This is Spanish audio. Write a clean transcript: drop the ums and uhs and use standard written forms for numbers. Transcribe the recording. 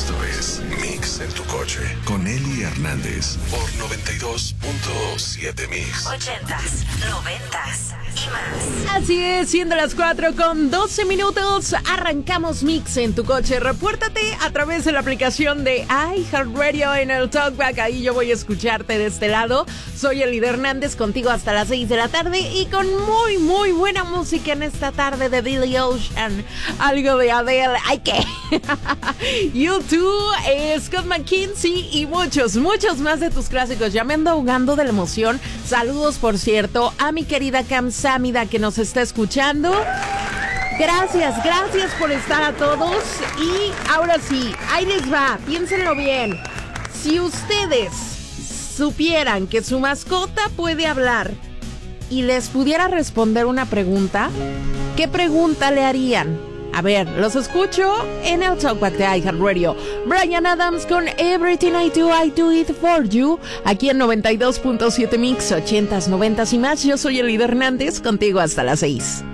Esto es Mix en tu coche con Eli Hernández por 92.7 Mix. 80s, 90s y más. Así es, siendo las 4:12, arrancamos Mix en tu coche. Repórtate a través de la aplicación de iHeartRadio en el Talkback. Ahí yo voy a escucharte de este lado. Soy Eli Hernández, contigo hasta las 6 de la tarde y con muy, muy buena música en esta tarde de Billy Ocean. Algo de Adele, ¡ay qué! YouTube, Scott McKinsey y muchos más de tus clásicos. Ya me ando ahogando de la emoción. Saludos, por cierto, a mi querida Cam Samida que nos está escuchando. Gracias por estar a todos. Y ahora sí, ahí les va, piénsenlo bien. Si ustedes supieran que su mascota puede hablar y les pudiera responder una pregunta, ¿qué pregunta le harían? A ver, los escucho en el Talkback de iHeartRadio. Bryan Adams con Everything I Do It For You. Aquí en 92.7 Mix, 80s, 90s y más. Yo soy Eli Hernández, contigo hasta las 6.